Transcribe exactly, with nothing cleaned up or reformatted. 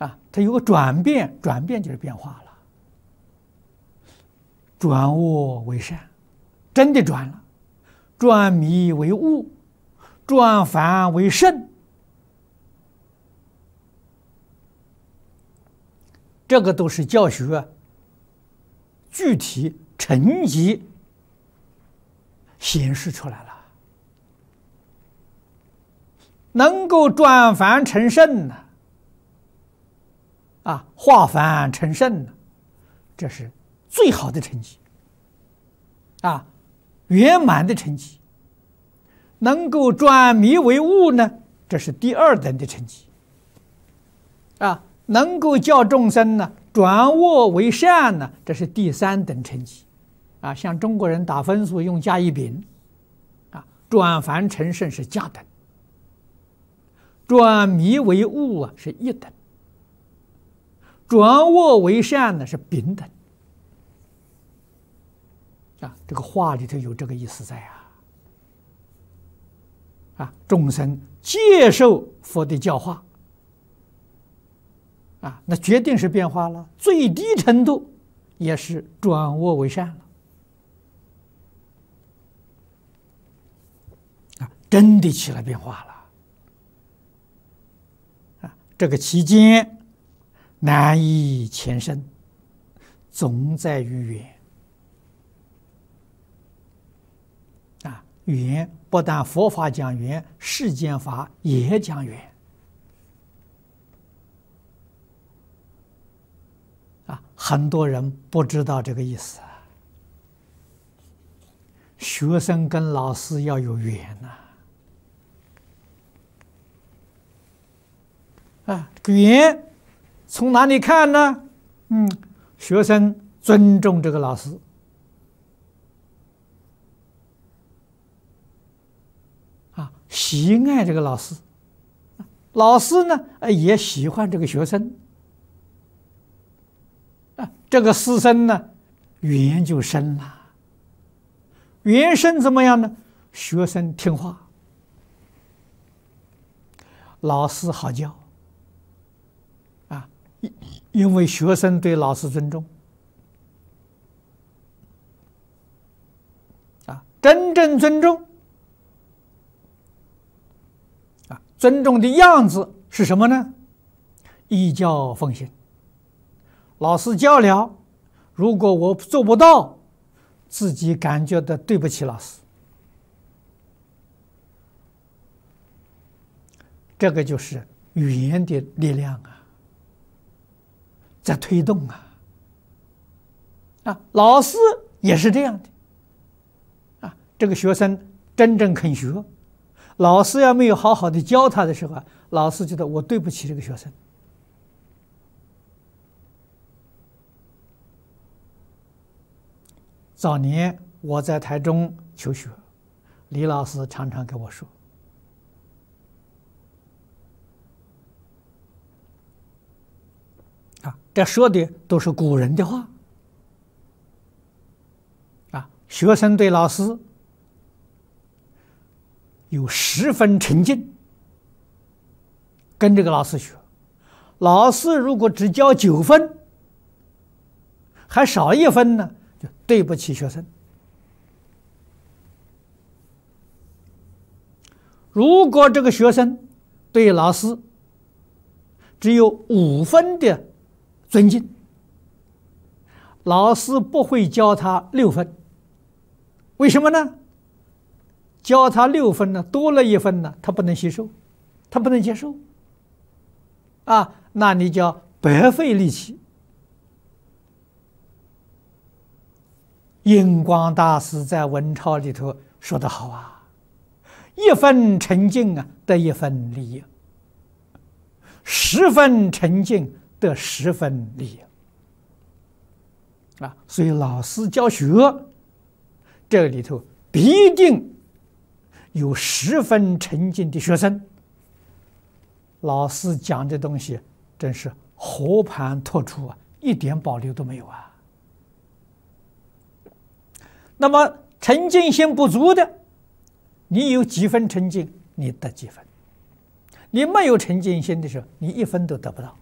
啊，它有个转变，转变就是变化了。转恶为善，真的转了；转迷为悟，转凡为圣。这个都是教学具体成绩显示出来了。能够转凡成圣呢，啊，化凡成圣呢，这是最好的成绩，啊，圆满的成绩。能够转迷为悟呢，这是第二等的成绩，啊，能够教众生呢转恶为善呢，这是第三等成绩，啊，像中国人打分数用甲乙丙，啊，转凡成圣是甲等。转迷为悟啊是一等，转恶为善呢是丙等，啊，这个话里头有这个意思在啊，啊，众生接受佛的教化，啊，那决定是变化了，最低程度也是转恶为善了，啊，真的起来变化了。这个期间难以前生，总在于缘啊！缘不但佛法讲缘，世间法也讲缘啊！很多人不知道这个意思，学生跟老师要有缘呐。啊，缘从哪里看呢？嗯，学生尊重这个老师，啊，喜爱这个老师，老师呢，也喜欢这个学生，啊，这个师生呢，缘就深了。缘深怎么样呢？学生听话，老师好教。因为学生对老师尊重，啊，真正尊重，啊，尊重的样子是什么呢？依教奉行。老师教了，如果我做不到，自己感觉到对不起老师，这个就是语言的力量啊。在推动啊，啊，老师也是这样的，啊，这个学生真正肯学，老师要没有好好的教他的时候，老师觉得我对不起这个学生。早年我在台中求学，李老师常常跟我说，啊，这说的都是古人的话，啊，学生对老师有十分沉静，跟这个老师学，老师如果只教九分，还少一分呢，就对不起学生。如果这个学生对老师只有五分的尊敬，老师不会教他六分，为什么呢？教他六分呢，多了一分呢，他不能吸收，他不能接受，啊，那你叫白费力气。印光大师在文钞里头说得好啊，一分沉静啊，得一分利益；十分沉静得十分利益。啊，所以老师教学这里头必定有十分沉静的学生，老师讲的东西真是和盘托出啊，一点保留都没有啊。那么沉静心不足的，你有几分沉静，你得几分；你没有沉静心的时候，你一分都得不到。